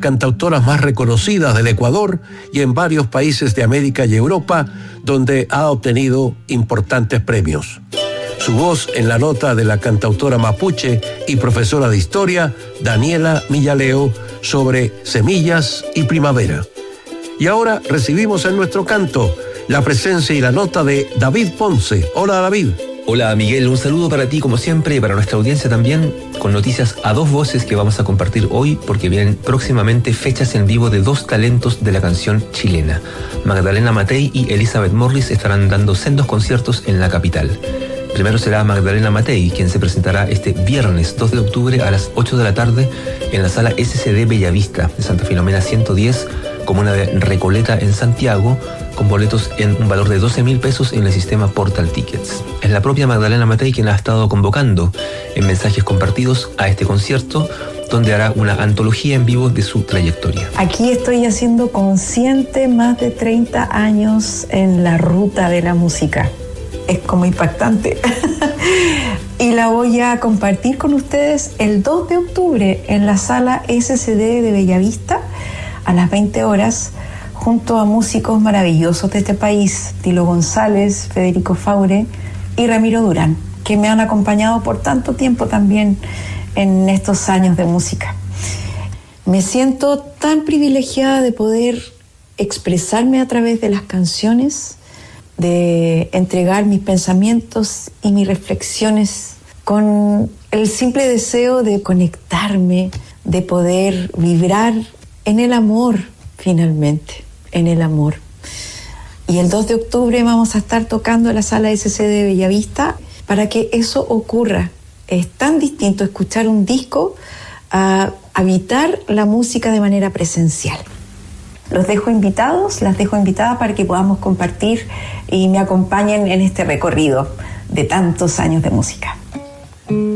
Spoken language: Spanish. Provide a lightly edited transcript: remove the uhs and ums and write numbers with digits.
cantautoras más reconocidas del Ecuador y en varios países de América y Europa, donde ha obtenido importantes premios. Su voz en la nota de la cantautora mapuche y profesora de historia, Daniela Millaleo, sobre semillas y primavera. Y ahora recibimos en nuestro canto la presencia y la nota de David Ponce. Hola, David. Hola, Miguel, un saludo para ti como siempre y para nuestra audiencia también, con noticias a dos voces que vamos a compartir hoy porque vienen próximamente fechas en vivo de dos talentos de la canción chilena. Magdalena Matei y Elizabeth Morris estarán dando sendos conciertos en la capital. Primero será Magdalena Matei, quien se presentará este viernes 2 de octubre a las 8 de la tarde en la sala SCD Bellavista de Santa Filomena 110, comuna de Recoleta en Santiago, con boletos en un valor de 12.000 pesos en el sistema Portal Tickets. Es la propia Magdalena Matei quien ha estado convocando en mensajes compartidos a este concierto, donde hará una antología en vivo de su trayectoria. Aquí estoy haciendo consciente más de 30 años en la ruta de la música. Es como impactante. Y la voy a compartir con ustedes el 2 de octubre en la sala SCD de Bellavista a las 20 horas, junto a músicos maravillosos de este país, Tilo González, Federico Faure y Ramiro Durán, que me han acompañado por tanto tiempo también en estos años de música. Me siento tan privilegiada de poder expresarme a través de las canciones, de entregar mis pensamientos y mis reflexiones con el simple deseo de conectarme, de poder vibrar en el amor, finalmente, en el amor. Y el 2 de octubre vamos a estar tocando en la sala SC de Bellavista para que eso ocurra. Es tan distinto escuchar un disco a habitar la música de manera presencial. Los dejo invitados, las dejo invitadas para que podamos compartir y me acompañen en este recorrido de tantos años de música.